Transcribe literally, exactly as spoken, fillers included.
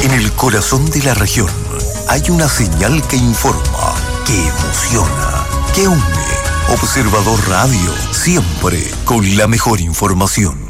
En el corazón de la región hay una señal que informa, que emociona, que une. Observador Radio, siempre con la mejor información.